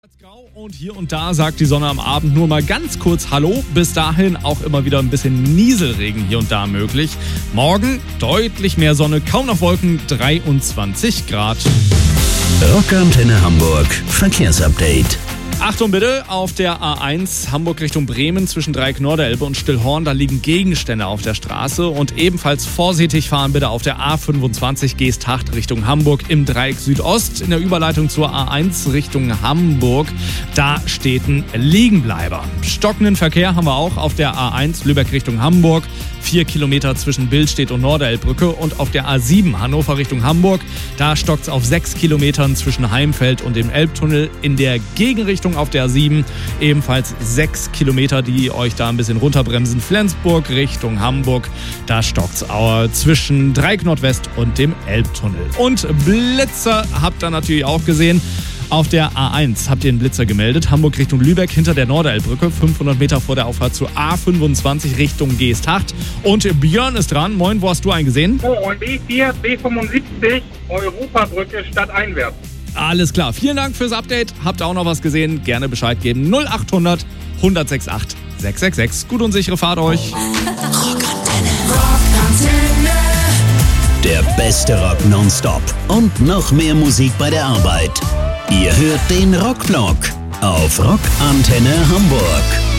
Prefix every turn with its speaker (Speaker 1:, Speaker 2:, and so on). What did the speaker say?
Speaker 1: Grau und hier und da sagt die Sonne am Abend nur mal ganz kurz Hallo. Bis dahin auch immer wieder ein bisschen Nieselregen hier und da möglich. Morgen deutlich mehr Sonne, kaum noch Wolken, 23 Grad.
Speaker 2: Rockantenne Hamburg Verkehrsupdate.
Speaker 1: Achtung bitte, auf der A1 Hamburg Richtung Bremen zwischen Dreieck-Norderelbe und Stillhorn, da liegen Gegenstände auf der Straße und ebenfalls vorsichtig fahren bitte auf der A25 Geesthacht Richtung Hamburg im Dreieck Südost in der Überleitung zur A1 Richtung Hamburg. Da steht ein Liegenbleiber. Stockenden Verkehr haben wir auch auf der A1 Lübeck Richtung Hamburg, 4 Kilometer zwischen Billstedt und Norderelbbrücke und auf der A7 Hannover Richtung Hamburg, da stockt's auf 6 Kilometern zwischen Heimfeld und dem Elbtunnel in der Gegenrichtung auf der A7 ebenfalls 6 Kilometer, die euch da ein bisschen runterbremsen. Flensburg Richtung Hamburg, da stockt's zwischen Dreieck Nordwest und dem Elbtunnel. Und Blitzer habt ihr natürlich auch gesehen. Auf der A1 habt ihr einen Blitzer gemeldet. Hamburg Richtung Lübeck hinter der Norderelbbrücke, 500 Meter vor der Auffahrt zur A25 Richtung Geesthacht. Und Björn ist dran. Moin, wo hast du einen gesehen?
Speaker 3: Oh, und B4, B75, Europabrücke stadteinwärts.
Speaker 1: Alles klar, vielen Dank fürs Update. Habt ihr auch noch was gesehen? Gerne Bescheid geben. 0800 106 666. Gut und sichere Fahrt euch.
Speaker 2: Rockantenne. Der beste Rock nonstop und noch mehr Musik bei der Arbeit. Ihr hört den Rockblock auf Rockantenne Hamburg.